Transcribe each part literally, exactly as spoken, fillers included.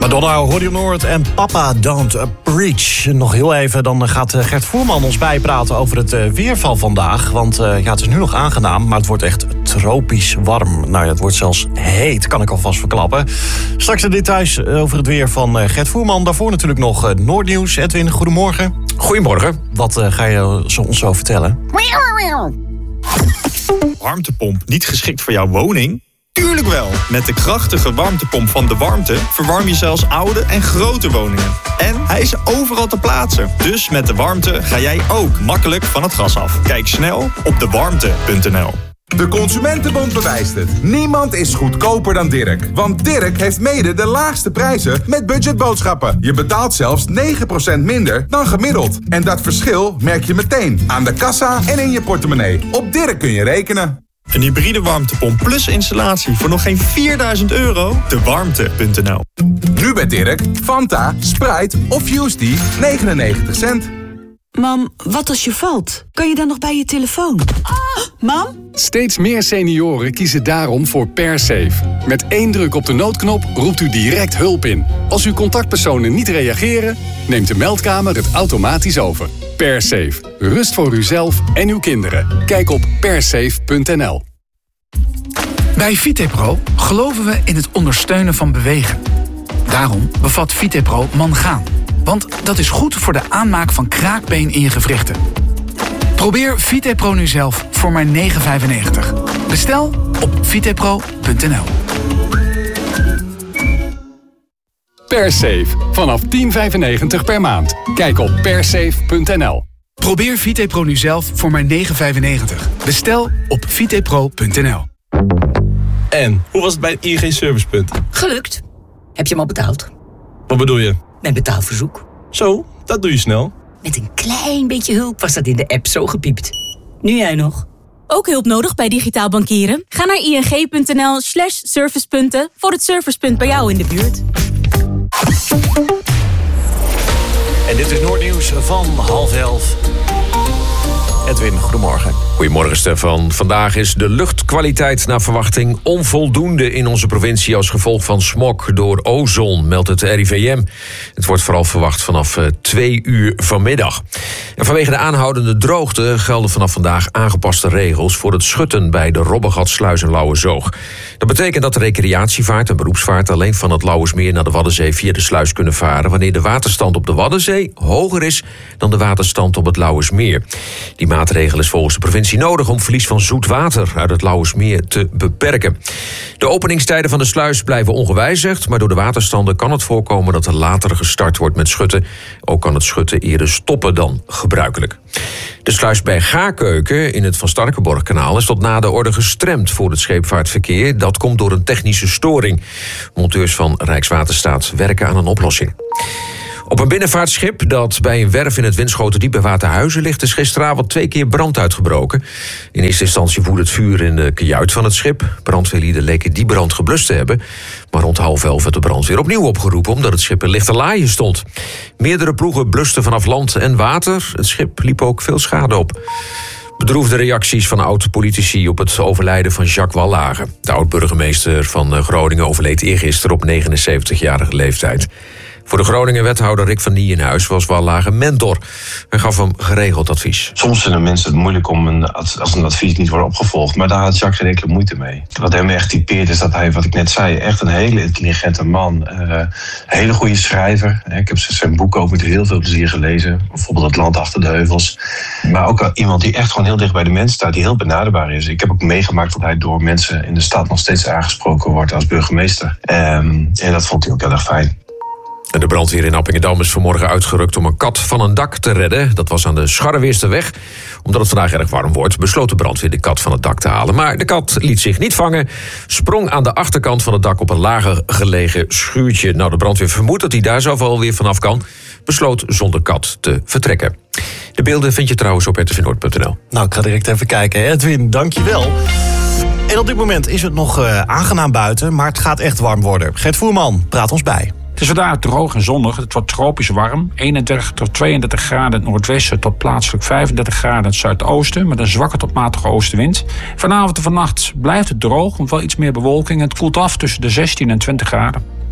Madonna, Horio Noord en Papa Don't Preach. Nog heel even, dan gaat Gert Voerman ons bijpraten over het weer van vandaag. Want uh, ja, het is nu nog aangenaam, maar het wordt echt tropisch warm. Nou ja, het wordt zelfs heet, kan ik alvast verklappen. Straks de details over het weer van Gert Voerman. Daarvoor natuurlijk nog Noordnieuws. Edwin, goedemorgen. Goedemorgen. Wat uh, ga je zo, ons zo vertellen? Warmtepomp niet geschikt voor jouw woning? Tuurlijk wel! Met de krachtige warmtepomp van De Warmte verwarm je zelfs oude en grote woningen. En hij is overal te plaatsen. Dus met De Warmte ga jij ook makkelijk van het gas af. Kijk snel op de warmte punt n l. De Consumentenbond bewijst het. Niemand is goedkoper dan Dirk. Want Dirk heeft mede de laagste prijzen met budgetboodschappen. Je betaalt zelfs negen procent minder dan gemiddeld. En dat verschil merk je meteen aan de kassa en in je portemonnee. Op Dirk kun je rekenen. Een hybride warmtepomp plus installatie voor nog geen vierduizend euro? de warmte punt n l. Nu bij Dirk, Fanta, Sprite of Fusty, negenennegentig cent. Mam, wat als je valt? Kan je dan nog bij je telefoon? Ah, mam? Steeds meer senioren kiezen daarom voor PerSafe. Met één druk op de noodknop roept u direct hulp in. Als uw contactpersonen niet reageren, neemt de meldkamer het automatisch over. PerSafe. Rust voor uzelf en uw kinderen. Kijk op persafe punt n l. Bij Vitepro geloven we in het ondersteunen van bewegen. Daarom bevat Vitepro mangaan. Want dat is goed voor de aanmaak van kraakbeen in je gewrichten. Probeer Vitepro nu zelf voor maar negen vijfennegentig. Bestel op vitepro punt n l. PerSafe. Vanaf tien vijfennegentig per maand. Kijk op persafe punt n l. Probeer Vitepro nu zelf voor maar negen vijfennegentig. Bestel op vitepro punt n l. En, hoe was het bij het I N G Servicepunt? Gelukt. Heb je hem al betaald? Wat bedoel je? Mijn betaalverzoek. Zo, dat doe je snel. Met een klein beetje hulp was dat in de app zo gepiept. Nu jij nog. Ook hulp nodig bij digitaal bankieren? Ga naar ing punt n l slash servicepunten voor het servicepunt bij jou in de buurt. En dit is Noordnieuws van half elf. Edwin, goedemorgen. Goedemorgen, Stefan. Vandaag is de luchtkwaliteit naar verwachting onvoldoende in onze provincie als gevolg van smog door ozon, meldt het R I V M. Het wordt vooral verwacht vanaf uh, twee uur vanmiddag. En vanwege de aanhoudende droogte gelden vanaf vandaag aangepaste regels voor het schutten bij de Robbegatsluis en Lauwersoog. Dat betekent dat de recreatievaart en beroepsvaart alleen van het Lauwersmeer naar de Waddenzee via de sluis kunnen varen wanneer de waterstand op de Waddenzee hoger is dan de waterstand op het Lauwersmeer. Die maatregel is volgens de provincie nodig om verlies van zoet water uit het Lauwersmeer te beperken. De openingstijden van de sluis blijven ongewijzigd, maar door de waterstanden kan het voorkomen dat er later gestart wordt met schutten. Ook kan het schutten eerder stoppen dan gebruikelijk. De sluis bij Gaarkeuken in het Van Starkenborghkanaal is tot na de orde gestremd voor het scheepvaartverkeer. Dat komt door een technische storing. Monteurs van Rijkswaterstaat werken aan een oplossing. Op een binnenvaartschip dat bij een werf in het Winschoterdiep bij Waterhuizen ligt is gisteravond twee keer brand uitgebroken. In eerste instantie woedde het vuur in de kajuit van het schip. Brandweerlieden leken die brand geblust te hebben. Maar rond half elf werd de brandweer opnieuw opgeroepen omdat het schip in lichte laaien stond. Meerdere ploegen blusten vanaf land en water. Het schip liep ook veel schade op. Bedroefde reacties van oud-politici op het overlijden van Jacques Wallage. De oud-burgemeester van Groningen overleed eergisteren op negenenzeventigjarige leeftijd. Voor de Groningen-wethouder Rick van Nijenhuis was Wallage mentor. Hij gaf hem geregeld advies. Soms vinden mensen het moeilijk om een, als een advies niet wordt opgevolgd. Maar daar had Jacques geen enkele moeite mee. Wat hem echt typeert is dat hij, wat ik net zei, echt een hele intelligente man. Uh, een hele goede schrijver. Ik heb zijn boek ook met heel veel plezier gelezen. Bijvoorbeeld Het Land Achter de Heuvels. Maar ook iemand die echt gewoon heel dicht bij de mens staat. Die heel benaderbaar is. Ik heb ook meegemaakt dat hij door mensen in de stad nog steeds aangesproken wordt als burgemeester. Um, en dat vond hij ook heel erg fijn. De brandweer in Appingedam is vanmorgen uitgerukt om een kat van een dak te redden. Dat was aan de Scharreweersterweg. Omdat het vandaag erg warm wordt, besloot de brandweer de kat van het dak te halen. Maar de kat liet zich niet vangen, sprong aan de achterkant van het dak op een lager gelegen schuurtje. Nou, de brandweer vermoedt dat hij daar zo wel weer vanaf kan, besloot zonder kat te vertrekken. De beelden vind je trouwens op r t v noord punt n l. Nou, ik ga direct even kijken. Edwin, dank je wel. En op dit moment is het nog uh, aangenaam buiten, maar het gaat echt warm worden. Gert Voerman, praat ons bij. Het is vandaag droog en zonnig. Het wordt tropisch warm. eenendertig tot tweeëndertig graden in het noordwesten tot plaatselijk vijfendertig graden in het zuidoosten. Met een zwakke tot matige oostenwind. Vanavond en vannacht blijft het droog, met wel iets meer bewolking. Het koelt af tussen de zestien en twintig graden.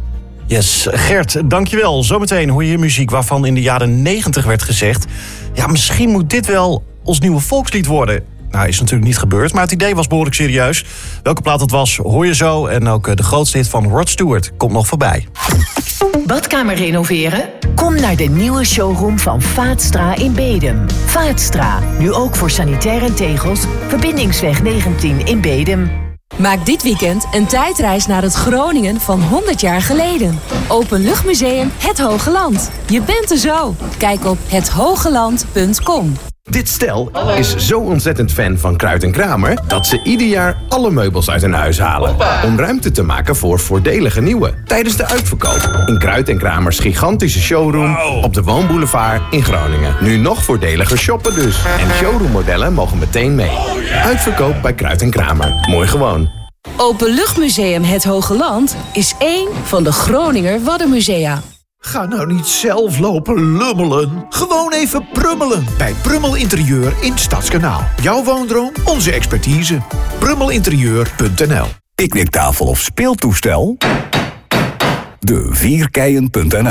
Yes, Gert, dankjewel. Zometeen hoor je muziek waarvan in de jaren negentig werd gezegd... ja, misschien moet dit wel ons nieuwe volkslied worden. Nou, is natuurlijk niet gebeurd, maar het idee was behoorlijk serieus. Welke plaat het was, hoor je zo. En ook de grootste hit van Rod Stewart komt nog voorbij. Badkamer renoveren? Kom naar de nieuwe showroom van Vaatstra in Bedum. Vaatstra, nu ook voor sanitaire tegels. Verbindingsweg negentien in Bedum. Maak dit weekend een tijdreis naar het Groningen van honderd jaar geleden. Openluchtmuseum Het Hoge Land. Je bent er zo. Kijk op het hogeland punt com. Dit stel is zo ontzettend fan van Kruid en Kramer... dat ze ieder jaar alle meubels uit hun huis halen. Om ruimte te maken voor voordelige nieuwe. Tijdens de uitverkoop in Kruid en Kramers gigantische showroom... op de Woonboulevard in Groningen. Nu nog voordeliger shoppen dus. En showroommodellen mogen meteen mee. Uitverkoop bij Kruid en Kramer. Mooi gewoon. Openluchtmuseum Het Hoge Land is één van de Groninger Waddenmusea. Ga nou niet zelf lopen lummelen. Gewoon even prummelen. Bij Prummel Interieur in Stadskanaal. Jouw woondroom, onze expertise. prummelinterieur punt n l. Picknicktafel of speeltoestel? De vierkeien punt n l